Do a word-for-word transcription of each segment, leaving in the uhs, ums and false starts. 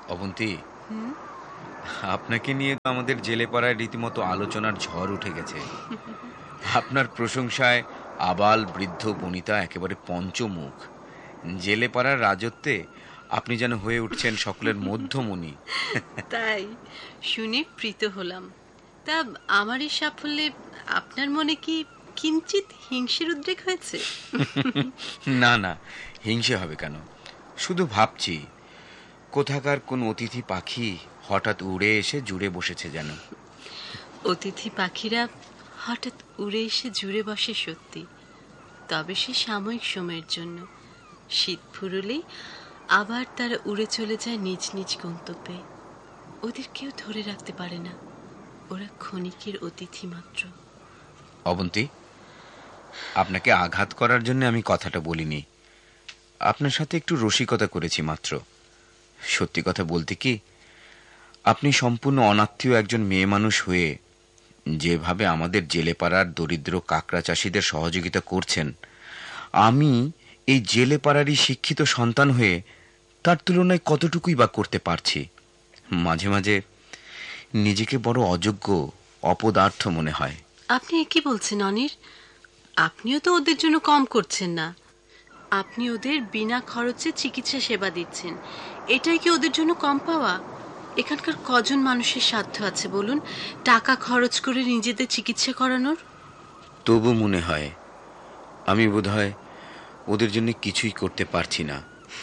অবন্তী, আপনাকে নিয়ে তো আমাদের জেলে পাড়ায় রীতিমতো আলোচনার ঝড় উঠে গেছে। আপনার প্রশংসায় আবাল বৃদ্ধ বনিতা একেবারে পঞ্চমুখ। জেলে পাড়ার রাজত্বে আপনি যেন হয়ে উঠছেন সকলের মধ্যমণি। তাই শুনে প্রীত হলাম। তা আমার এই সাফল্যে আপনার মনে কি কিঞ্চিত হিংসের উদ্রেক হয়েছে? না না, হিংসে হবে কেন? শুধু ভাবছি কোথাকার কোন অতিথি পাখি হঠাৎ উড়ে এসে জুড়ে বসেছে যেন। অতিথি পাখিরা হঠাৎ উড়ে এসে জুড়ে বসে সত্যি, তবে সে সাময়িক সময়ের জন্য। শীত ফুরলেই আবার তারা উড়ে চলে যায় নিজ নিজ গন্তব্যে। ওদের কেউ ধরে রাখতে পারে না, ওরা ক্ষণিকের অতিথি মাত্র। অবন্তী, আপনাকে আঘাত করার জন্য আমি কথাটা বলিনি। আপনার সাথে একটু রসিকতা করেছি মাত্র। সত্যি কথা বলতে কি, আপনি সম্পূর্ণ অনাত্মীয় একজন মেয়ে মানুষ হয়ে যেভাবে আমাদের জেলে পাড়ার দরিদ্র কাকড়া চাষিদের সহযোগিতা করছেন, আমি এই জেলে পাড়ারই শিক্ষিত সন্তান হয়ে তার তুলনায় কতটুকুই বা করতে পারছি। মাঝে মাঝে নিজেকে বড় অযোগ্য, অপদার্থ মনে হয়। আপনি কি বলছেন অনির? আপনিও তো ওদের জন্য কম করছেন না। আপনি ওদের বিনা খরচে চিকিৎসা সেবা দিচ্ছেন, এটাই কি ওদের জন্য কম পাওয়া? এখানকার কজন মানুষের সাধ্য আছে বলুন টাকা খরচ করে নিজেদের চিকিৎসা করানোর? তবু মনে হয় আমি বোধহয় ওদের জন্য কিছুই করতে পারছি না।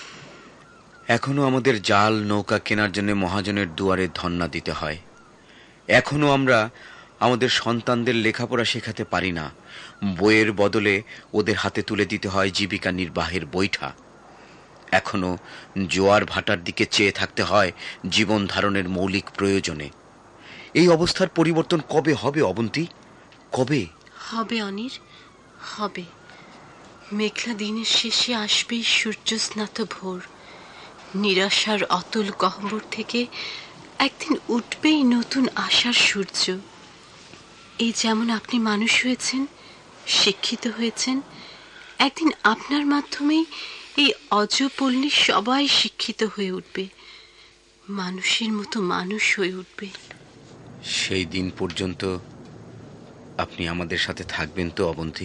এখনো আমাদের জাল নৌকা কেনার জন্য মহাজনের দুয়ারে ধন্না দিতে হয়। এখনো আমরা আমাদের সন্তানদের লেখাপড়া শেখাতে পারি না। বইয়ের বদলে ওদের হাতে তুলে দিতে হয় জীবিকা নির্বাহের বৈঠা। এখনো জোয়ার ভাটার দিকে চেয়ে থাকতে হয় জীবন ধারণের মৌলিক প্রয়োজনে। এই অবস্থার পরিবর্তন কবে হবে অবন্তী? কবে হবে অনির? হবে। মেঘলা দিনের শেষে আসবে সূর্যস্নাত ভোর। নিরাশার অতল গহ্বর থেকে একদিন উঠবেই নতুন আশার সূর্য। এই যেমন আপনি মানুষ হয়েছেন, শিক্ষিত হয়েছেন, একদিন আপনার মাধ্যমেই এই অজপল্লী সবাই শিক্ষিত হয়ে উঠবে, মানুষের মতো মানুষ হয়ে উঠবে। সেই দিন পর্যন্ত আপনি আমাদের সাথে থাকবেন তো অবন্তী?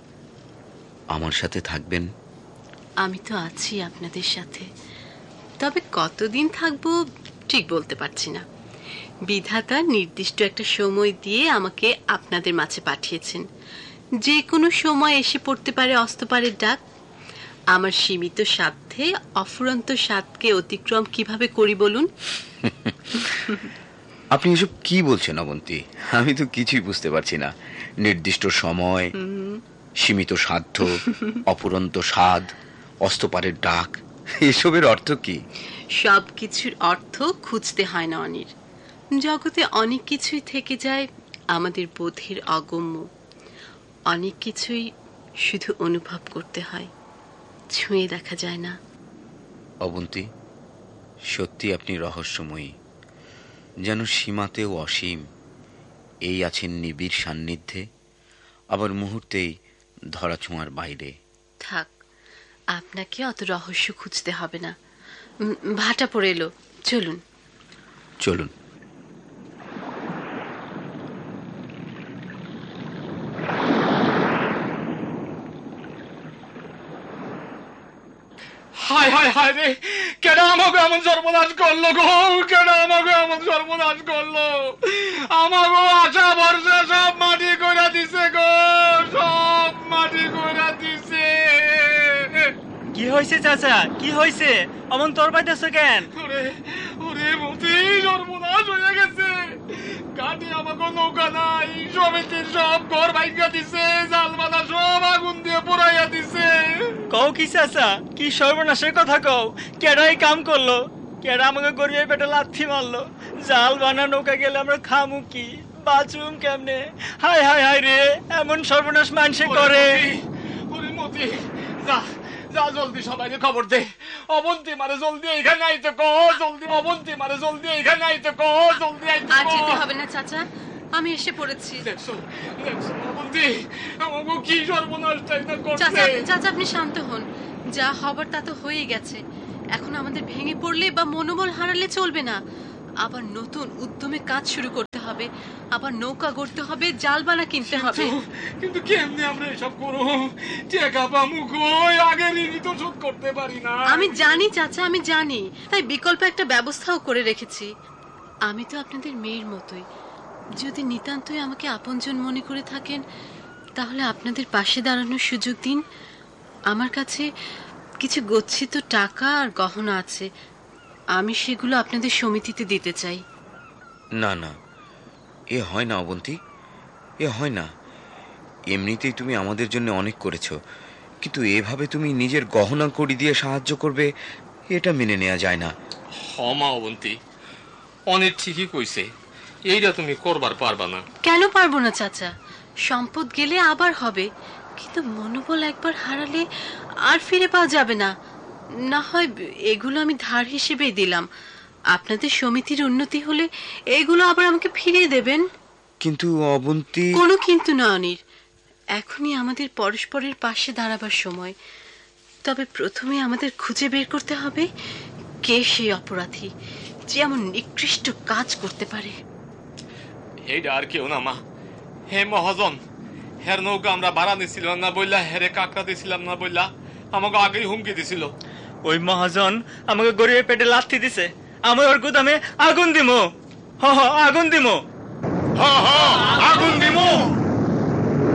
আমার সাথে থাকবেন? আমি তো আছি আপনাদের সাথে, তবে কতদিন থাকবো ঠিক বলতে পারছি না। বিধাতা নির্দিষ্ট একটা সময় দিয়ে আমাকে আপনাদের মাঝে পাঠিয়েছেন। যে কোনো সময় এসে পড়তে পারে অস্তপারের ডাক। আমার সীমিত সাধ্যে অফুরন্ত সাধকে অতিক্রম কিভাবে করি বলুন? আপনি এসব কি বলছেন অবন্তী? আমি তো কিছুই বুঝতে পারছি না। নির্দিষ্ট সময়, সীমিত সাধ্য, অফুরন্ত সাধ, অস্তপারের ডাক, এসবের অর্থ কি? সব কিছুর অর্থ খুঁজতে হয় না অনির। জগতে অনেক কিছুই থেকে যায় আমাদের বোধের অগম্য। অনেক কিছুই শুধু অনুভব করতে হয়, ছুঁয়ে দেখা যায় না। অবন্তী, সত্যি আপনি রহস্যময়ী, যেন সীমাতেও অসীম। এই আছেন নিবিড় সান্নিধ্যে, আবার মুহূর্তেই ধরাছোঁয়ার বাইরে। থাক, আপনাকে অত রহস্য খুঁজতে হবে না। ভাটা পড়ে এলো, চলুন চলুন। হায় হায় হায় রে, কেন আমাকে এমন সর্বনাশ করলো গো? কেন আমাকে এমন সর্বনাশ করলো? আমাকে আশা ভরসা সব মাটি করে দিছে গো, সব মাটি করে দিছে। কি হয়েছে চাচা? কি হয়েছে? অমন তোর পাইতেছ কেন? ওরে ওরে মতি, সর্বনাশ হয়ে গেছে। কাটি আমাকে নৌকা নাই, সমিতির সব ঘর ভাঙা দিছে, জালমালা সব আগুন দিয়ে পোড়াইয়া দিছে। কও কি চাচা? কি সর্বনাশের কথা কও? কেডাই কাম করলো? কেডা আমাকে গড়িয়ে পেটে লাথি মারলো? জাল বানা নৌকা গেলে আমরা খামু কি, বাঁচুম কেমনে? হায় হায় হায় রে, এমন সর্বনাশ মানুষে করে? ওরে মতি, যা যা জলদি সবাইকে খবর দে। অবন্তী মারে জলদি এখানে আইতে কহ, জলদি। অবন্তী মারে জলদি এখানে আইতে কহ, জলদি আইতে আর কহ। যেতে হবে না চাচা, আমি এসে পড়েছি। দেখছো দেখছো অবন্তী, আমাকে কি সর্বনাশটাই না চাচা করছে। চাচা আপনি শান্ত হন, যা হবার তা তো হয়ে গেছে। এখন আমাদের ভেঙে পড়লে বা মনোবল হারালে চলবে না। আবার নতুন উদ্যমে কাজ শুরু করতে হবে, আবার নৌকা গড়তে হবে, জালবানা কিনতে হবে। কিন্তু কেমনে আমরা এসব করব? টাকা পামু কই? আগে ঋণ তো শোধ করতে পারি না। আমি জানি চাচা, আমি জানি, তাই বিকল্প একটা ব্যবস্থাও করে রেখেছি। আমি তো আপনাদের মেয়ের মতোই। যদি নিতান্তই আমাকে আপনজন মনে করে থাকেন, তাহলে আপনাদের পাশে দাঁড়ানোর সুযোগ দিন। আমার কাছে কিছু গচ্ছিত টাকা আর গহনা আছে, আমি সেগুলো আপনাদের সমিতিতে দিতে চাই। না না, এ হয় না অবন্তী, এ হয় না। এমনিতেই তুমি আমাদের জন্য অনেক করেছো, কিন্তু এভাবে তুমি নিজের গহনা কড়ি দিয়ে সাহায্য করবে, এটা মেনে নেওয়া যায় না। হমা অবন্তী, অনেক ঠিকই কইছে, এইটা তুমি করবার পারবা না। কেন পারবো না চাচা? সম্পদ গেলে আবার হবে, কিন্তু মনোবল একবার হারালে আর ফিরে পাওয়া যাবে না। না হয় এগুলো আমি ধার হিসেবেই দিলাম, আপনাদের সমিতির উন্নতি হলে এগুলো আবার আমাকে ফিরিয়ে দেবেন। কিন্তু অবন্তী। কোনো কিন্তু না অনির, এখনই আমাদের পরস্পরের পাশে দাঁড়াবার সময়। তবে প্রথমে আমাদের খুঁজে বের করতে হবে কে সেই অপরাধী যে এমন নিকৃষ্ট কাজ করতে পারে। এইটা আর কেউ না মা, হে মহাজন। হের নৌকা আমরা ভাড়া নিছিলাম না বললা, হেরে কাকড়া দিছিলাম না বললা আমাকে আগেই হুমকি দিছিল। ওই মহাজন আমাকে গরিবের পেটে লাথি দিছে, আমি ওর গুদামে আগুন দিমো। হ হ আগুন দিমো। হ হ আগুন দিমু।